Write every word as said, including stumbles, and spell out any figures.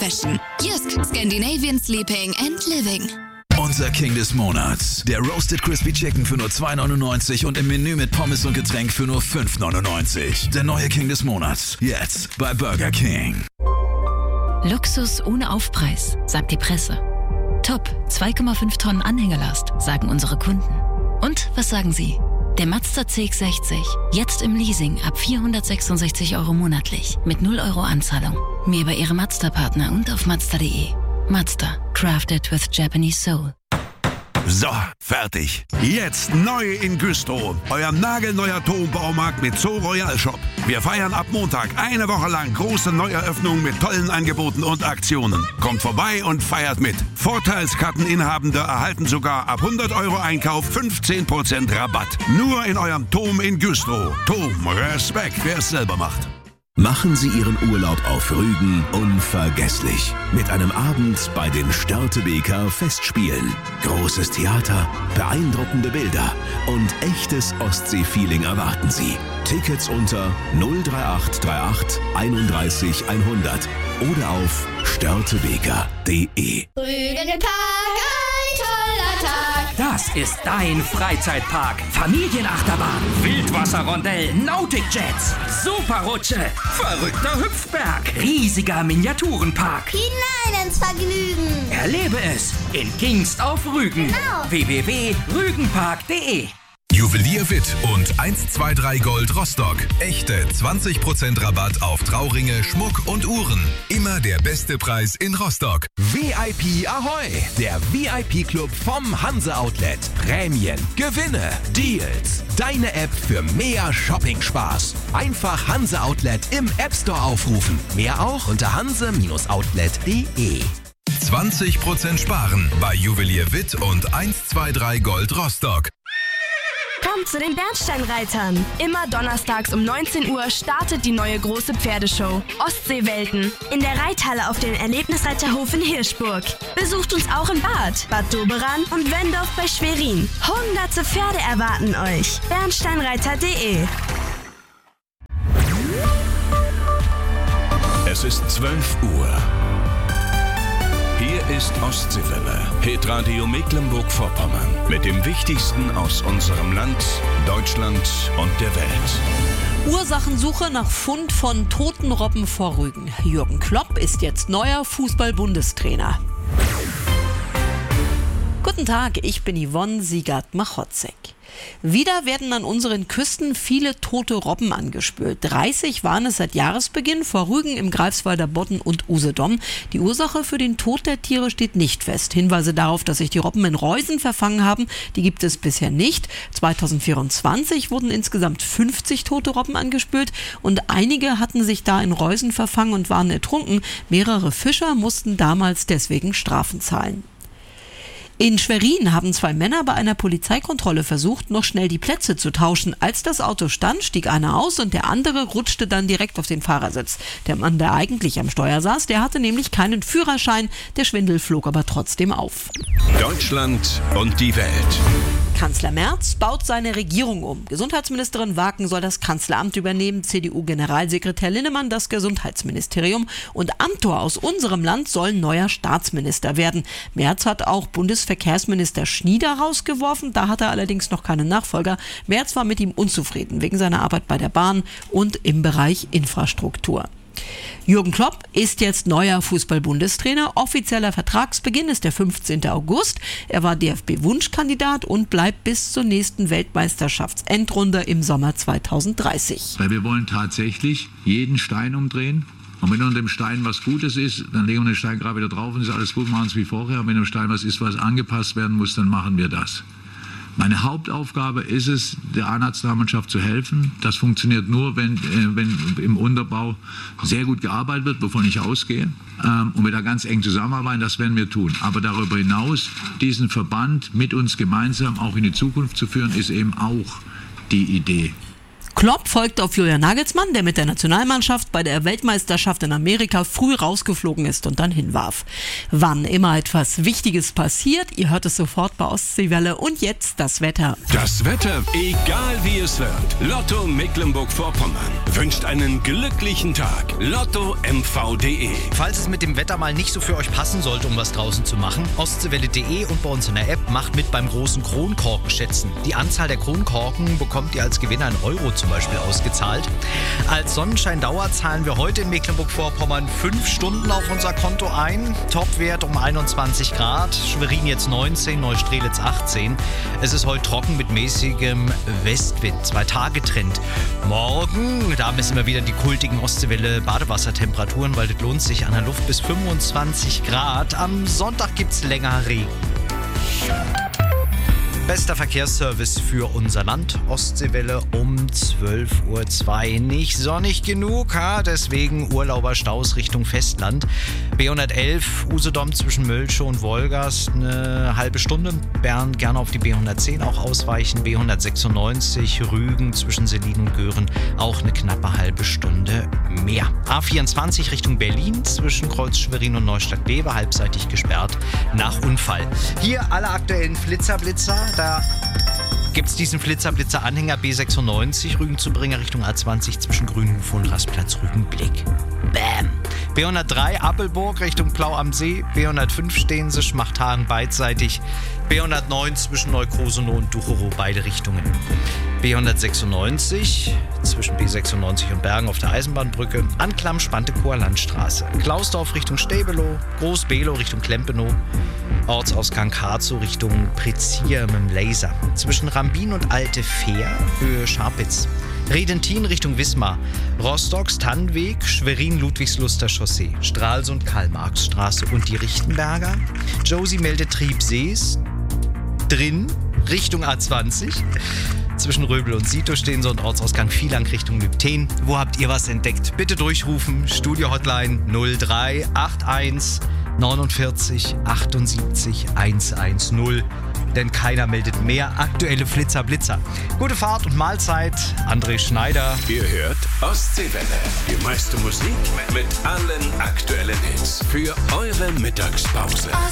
Fashion. Jysk, Scandinavian Sleeping and Living. Unser King des Monats. Der Roasted Crispy Chicken für nur zwei neunundneunzig und im Menü mit Pommes und Getränk für nur fünf neunundneunzig. Der neue King des Monats. Jetzt bei Burger King. Luxus ohne Aufpreis, sagt die Presse. Top, zwei Komma fünf Tonnen Anhängerlast, sagen unsere Kunden. Und was sagen Sie? Der Mazda C X sechzig, jetzt im Leasing ab vierhundertsechsundsechzig Euro monatlich, mit null Euro Anzahlung. Mehr bei Ihrem Mazda-Partner und auf Mazda punkt de. Mazda, crafted with Japanese soul. So, fertig. Jetzt neu in Güstrow. Euer nagelneuer Turmbaumarkt mit Zoo Royal Shop. Wir feiern ab Montag eine Woche lang große Neueröffnungen mit tollen Angeboten und Aktionen. Kommt vorbei und feiert mit. Vorteilskarteninhabende erhalten sogar ab hundert Euro Einkauf fünfzehn Prozent Rabatt. Nur in eurem Turm in Güstrow. Turm, Respekt, wer es selber macht. Machen Sie Ihren Urlaub auf Rügen unvergesslich. Mit einem Abend bei den Störtebeker Festspielen. Großes Theater, beeindruckende Bilder und echtes Ostsee-Feeling erwarten Sie. Tickets unter null drei acht drei acht einunddreißig hundert oder auf störtebeker punkt de. Rügen Park, ein toller Tag. Das ist dein Freizeitpark. Familienachterbahn, Wildwasserrondell, Nautikjets, Superrutsche, verrückter Hüpfberg, riesiger Miniaturenpark. Hinein ins Vergnügen. Erlebe es in Kingst auf Rügen. Genau. w w w punkt rügenpark punkt de. Juwelier Witt und eins zwei drei Gold Rostock. Echte zwanzig Prozent Rabatt auf Trauringe, Schmuck und Uhren. Immer der beste Preis in Rostock. V I P Ahoi! Der V I P-Club vom Hanse Outlet. Prämien, Gewinne, Deals. Deine App für mehr Shopping-Spaß. Einfach Hanse Outlet im App Store aufrufen. Mehr auch unter hanse Outlet punkt de. zwanzig Prozent sparen bei Juwelier Witt und eins zwei drei Gold Rostock. Kommt zu den Bernsteinreitern. Immer donnerstags um neunzehn Uhr startet die neue große Pferdeshow Ostseewelten in der Reithalle auf dem Erlebnisreiterhof in Hirschburg. Besucht uns auch in Bad, Bad Doberan und Wendorf bei Schwerin. Hunderte Pferde erwarten euch. bernsteinreiter punkt de. Es ist zwölf Uhr. Hier ist Ostseewelle, Hitradio Mecklenburg-Vorpommern. Mit dem Wichtigsten aus unserem Land, Deutschland und der Welt. Ursachensuche nach Fund von toten Robben vor Rügen. Jürgen Klopp ist jetzt neuer Fußball-Bundestrainer. Guten Tag, ich bin Yvonne Siegert-Machotzek. Wieder werden an unseren Küsten viele tote Robben angespült. dreißig waren es seit Jahresbeginn vor Rügen im Greifswalder Bodden und Usedom. Die Ursache für den Tod der Tiere steht nicht fest. Hinweise darauf, dass sich die Robben in Reusen verfangen haben, die gibt es bisher nicht. zweitausendvierundzwanzig wurden insgesamt fünfzig tote Robben angespült und einige hatten sich da in Reusen verfangen und waren ertrunken. Mehrere Fischer mussten damals deswegen Strafen zahlen. In Schwerin haben zwei Männer bei einer Polizeikontrolle versucht, noch schnell die Plätze zu tauschen. Als das Auto stand, stieg einer aus und der andere rutschte dann direkt auf den Fahrersitz. Der Mann, der eigentlich am Steuer saß, der hatte nämlich keinen Führerschein. Der Schwindel flog aber trotzdem auf. Deutschland und die Welt. Kanzler Merz baut seine Regierung um. Gesundheitsministerin Waken soll das Kanzleramt übernehmen, C D U-Generalsekretär Linnemann das Gesundheitsministerium und Amthor aus unserem Land soll neuer Staatsminister werden. Merz hat auch Bundesverkehrsminister Schnieder rausgeworfen, da hat er allerdings noch keinen Nachfolger. Merz war mit ihm unzufrieden wegen seiner Arbeit bei der Bahn und im Bereich Infrastruktur. Jürgen Klopp ist jetzt neuer Fußball-Bundestrainer. Offizieller Vertragsbeginn ist der fünfzehnten August. Er war D F B-Wunschkandidat und bleibt bis zur nächsten Weltmeisterschaftsendrunde im Sommer zweitausenddreißig. Weil wir wollen tatsächlich jeden Stein umdrehen. Und wenn unter dem Stein was Gutes ist, dann legen wir den Stein gerade wieder drauf und ist alles gut, machen es wie vorher. Und wenn im Stein was ist, was angepasst werden muss, dann machen wir das. Meine Hauptaufgabe ist es, der A-Nationalmannschaft zu helfen. Das funktioniert nur, wenn, äh, wenn im Unterbau sehr gut gearbeitet wird, wovon ich ausgehe. Ähm, und wir da ganz eng zusammenarbeiten, das werden wir tun. Aber darüber hinaus, diesen Verband mit uns gemeinsam auch in die Zukunft zu führen, ist eben auch die Idee. Klopp folgt auf Julian Nagelsmann, der mit der Nationalmannschaft bei der Weltmeisterschaft in Amerika früh rausgeflogen ist und dann hinwarf. Wann immer etwas Wichtiges passiert, ihr hört es sofort bei Ostseewelle. Und jetzt das Wetter. Das Wetter, egal wie es wird. Lotto Mecklenburg-Vorpommern wünscht einen glücklichen Tag. Lotto M V punkt de. Falls es mit dem Wetter mal nicht so für euch passen sollte, um was draußen zu machen, ostseewelle punkt de und bei uns in der App macht mit beim großen Kronkorkenschätzen. Die Anzahl der Kronkorken bekommt ihr als Gewinner in Euro zum Beispiel ausgezahlt. Als Sonnenscheindauer zahlen wir heute in Mecklenburg-Vorpommern fünf Stunden auf unser Konto ein. Topwert um einundzwanzig Grad, Schwerin jetzt neunzehn, Neustrelitz achtzehn. Es ist heute trocken mit mäßigem Westwind, zwei Tage Trend. Morgen, da messen wir wieder die kultigen Ostseewelle Badewassertemperaturen, weil das lohnt sich an der Luft bis fünfundzwanzig Grad. Am Sonntag gibt's länger Regen. Bester Verkehrsservice für unser Land. Ostseewelle um zwölf Uhr zwei. Nicht sonnig genug, ha? Deswegen Urlauberstaus Richtung Festland. B hundertelf, Usedom zwischen Mölsche und Wolgast, eine halbe Stunde. Bern gerne auf die B hundertzehn auch ausweichen. B hundertsechsundneunzig, Rügen zwischen Selin und Göhren, auch eine knappe halbe Stunde mehr. A vierundzwanzig Richtung Berlin zwischen Kreuz Schwerin und Neustadt-Bewe, halbseitig gesperrt nach Unfall. Hier alle aktuellen Flitzerblitzer. Da gibt es diesen Flitzerblitzer-Anhänger B sechsundneunzig, Rügen zu Bringer Richtung A zwanzig zwischen Grünhof und Rastplatz Rügenblick. Bam! B hundertdrei Appelburg Richtung Plau am See, B hundertfünf Steense, Schmachthagen beidseitig, B hundertneun zwischen Neukrosenow und Ducherow beide Richtungen. B hundertsechsundneunzig zwischen B sechsundneunzig und Bergen auf der Eisenbahnbrücke, Anklam Spantekower Landstraße, Klausdorf Richtung Stäbelow, Groß-Below Richtung Klempenow, Ortsausgang Karzow Richtung Prezier mit dem Laser, zwischen Rambin und Alte Fehr, Höhe Scharpitz, Redentin Richtung Wismar, Rostocks Tannweg, Schwerin-Ludwigsluster Chaussee, Stralsund Karl-Marx-Straße und die Richtenberger. Josie meldet Triebsees drin Richtung A zwanzig. Zwischen Röbel und Sito stehen so und Ortsausgang Vielang Richtung Lübten. Wo habt ihr was entdeckt? Bitte durchrufen. Studio-Hotline null drei acht eins neunundvierzig achtundsiebzig hundertzehn. Denn keiner meldet mehr aktuelle Flitzer-Blitzer. Gute Fahrt und Mahlzeit. André Schneider. Ihr hört Ostseewelle. Die meiste Musik mit allen aktuellen Hits für eure Mittagspause.